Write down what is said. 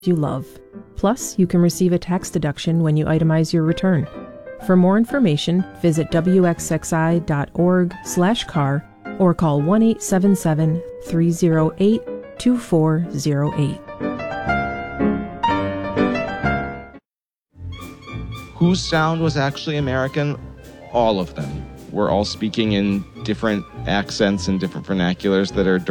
you love. Plus, you can receive a tax deduction when you itemize your return. For more information, visit wxxi.org/car or call 1-877-308-2408. Whose sound was actually American? All of them. We're all speaking in different accents and different vernaculars that are